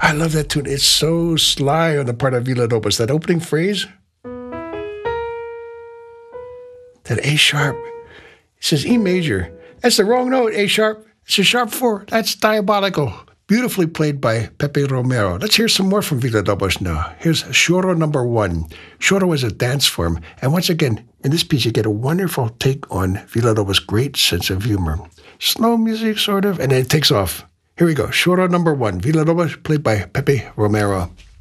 I love that tune. It's so sly on the part of Villalobos. That opening phrase, that A sharp, it says E major. That's the wrong note, A sharp. It's a sharp 4. That's diabolical. Beautifully played by Pepe Romero. Let's hear some more from Villalobos now. Here's Choro number 1. Choro is a dance form. And once again, in this piece, you get a wonderful take on Villalobos' great sense of humor. Slow music, sort of, and then it takes off. Here we go. Choro number 1. Villalobos, played by Pepe Romero.